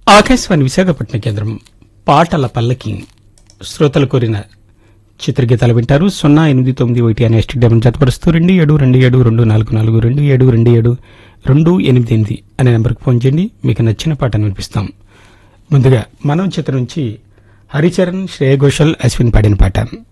ఆకాశవాణి విశాఖపట్నం కేంద్రం పాటల పల్లకి శ్రోతలు కోరిన చిత్రగీతాలు వింటారు. 0891 అనే ఎస్టీడీఎం జతపరుస్తూ 272724272728 అనే నెంబర్కి ఫోన్ చేయండి. మీకు నచ్చిన పాటను వినిపిస్తాం. ముందుగా మనం చిత్రం నుంచి హరిచరణ్, శ్రేయ ఘోషల్, అశ్విన్ పాడిన పాట.